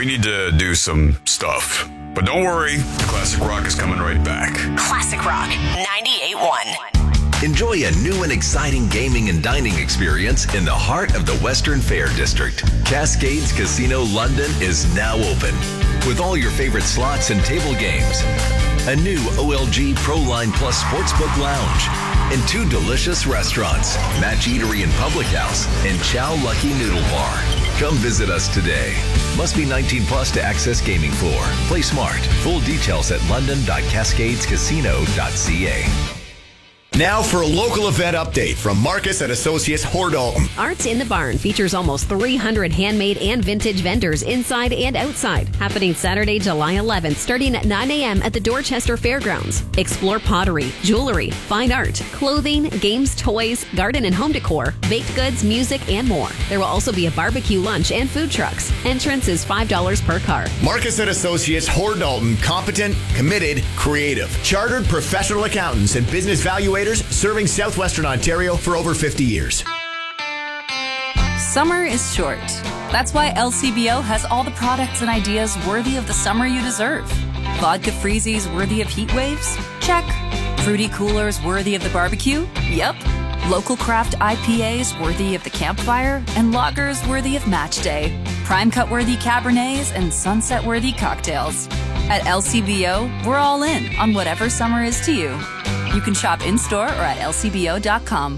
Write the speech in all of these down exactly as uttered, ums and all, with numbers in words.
we need to do some stuff. But don't worry, Classic Rock is coming right back. Classic Rock ninety-eight point one. Enjoy a new and exciting gaming and dining experience in the heart of the Western Fair District. Cascades Casino London is now open with all your favorite slots and table games. A new O L G ProLine Plus Sportsbook Lounge and two delicious restaurants, Match Eatery and Public House and Chow Lucky Noodle Bar. Come visit us today. Must be nineteen plus to access gaming floor. Play smart. Full details at london dot cascades casino dot c a. Now for a local event update from Marcus and Associates Hordalton. Arts in the Barn features almost three hundred handmade and vintage vendors inside and outside. Happening Saturday, July eleventh, starting at nine a.m. at the Dorchester Fairgrounds. Explore pottery, jewelry, fine art, clothing, games, toys, garden and home decor, baked goods, music, and more. There will also be a barbecue lunch and food trucks. Entrance is five dollars per car. Marcus and Associates Hordalton, competent, committed, creative. Chartered professional accountants and business valuators serving Southwestern Ontario for over fifty years. Summer is short. That's why L C B O has all the products and ideas worthy of the summer you deserve. Vodka freezies worthy of heat waves? Check. Fruity coolers worthy of the barbecue? Yep. Local craft I P As worthy of the campfire? And lagers worthy of match day. Prime cut worthy Cabernets and sunset worthy cocktails. At L C B O, we're all in on whatever summer is to you. You can shop in-store or at L C B O dot com.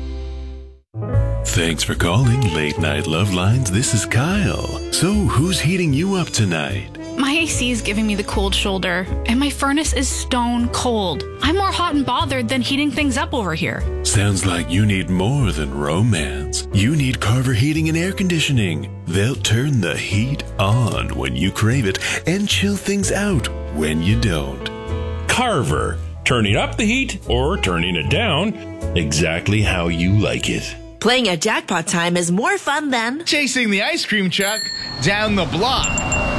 Thanks for calling Late Night Love Lines. This is Kyle. So, who's heating you up tonight? My A C is giving me the cold shoulder, and my furnace is stone cold. I'm more hot and bothered than heating things up over here. Sounds like you need more than romance. You need Carver Heating and Air Conditioning. They'll turn the heat on when you crave it and chill things out when you don't. Carver. Turning up the heat or turning it down, exactly how you like it. Playing at Jackpot Time is more fun than chasing the ice cream truck down the block.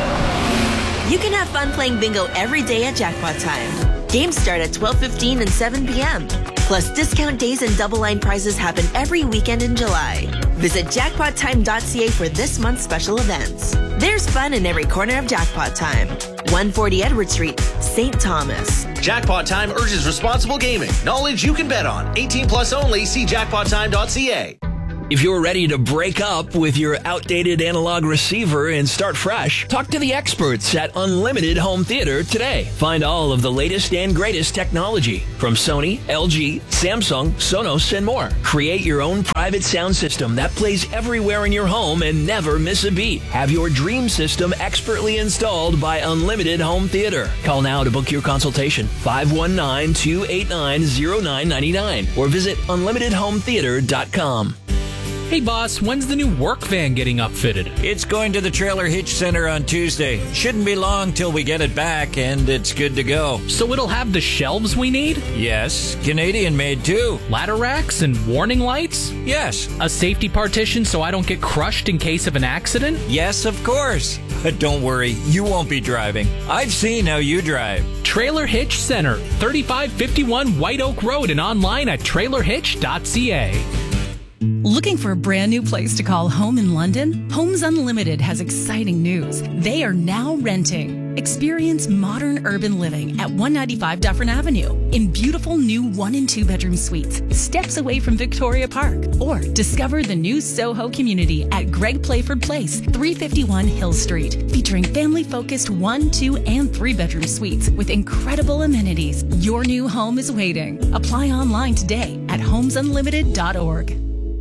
You can have fun playing bingo every day at Jackpot Time. Games start at twelve fifteen and seven p.m. Plus, discount days and double line prizes happen every weekend in July. Visit jackpot time dot c a for this month's special events. There's fun in every corner of Jackpot Time. one forty Edward Street, Saint Thomas. Jackpot Time urges responsible gaming. Knowledge you can bet on. eighteen plus only. See jackpot time dot c a. If you're ready to break up with your outdated analog receiver and start fresh, talk to the experts at Unlimited Home Theater today. Find all of the latest and greatest technology from Sony, L G, Samsung, Sonos, and more. Create your own private sound system that plays everywhere in your home and never miss a beat. Have your dream system expertly installed by Unlimited Home Theater. Call now to book your consultation, five one nine, two eight nine, zero nine nine nine, or visit unlimited home theater dot com. Hey boss, when's the new work van getting upfitted? It's going to the Trailer Hitch Center on Tuesday. Shouldn't be long till we get it back and it's good to go. So it'll have the shelves we need? Yes, Canadian made too. Ladder racks and warning lights? Yes. A safety partition so I don't get crushed in case of an accident? Yes, of course. But don't worry, you won't be driving. I've seen how you drive. Trailer Hitch Center, thirty-five fifty-one White Oak Road, and online at trailer hitch dot c a. Looking for a brand new place to call home in London? Homes Unlimited has exciting news. They are now renting. Experience modern urban living at one ninety-five Dufferin Avenue in beautiful new one and two bedroom suites, steps away from Victoria Park. Or discover the new Soho community at Greg Playford Place, three fifty-one Hill Street, featuring family-focused one, two, and three bedroom suites with incredible amenities. Your new home is waiting. Apply online today at homes unlimited dot org.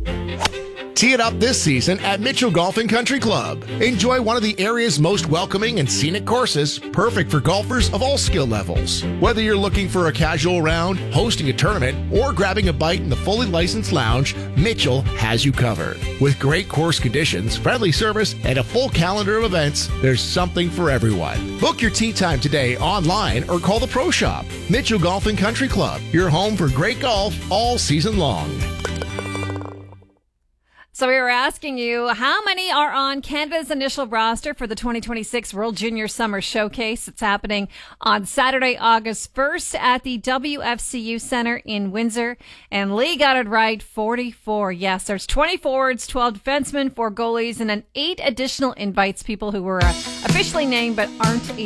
Tee it up this season at Mitchell Golf and Country Club. Enjoy one of the area's most welcoming and scenic courses, perfect for golfers of all skill levels. Whether you're looking for a casual round, hosting a tournament, or grabbing a bite in the fully licensed lounge, Mitchell has you covered. With great course conditions, friendly service, and a full calendar of events, there's something for everyone. Book your tee time today online or call the Pro Shop. Mitchell Golf and Country Club, your home for great golf all season long. So we were asking you, how many are on Canada's initial roster for the twenty twenty-six World Junior Summer Showcase? It's happening on Saturday, August first at the W F C U Centre in Windsor. And Lee got it right, forty-four. Yes, there's twenty forwards, twelve defensemen, four goalies, and then eight additional invites, people who were uh, officially named but aren't able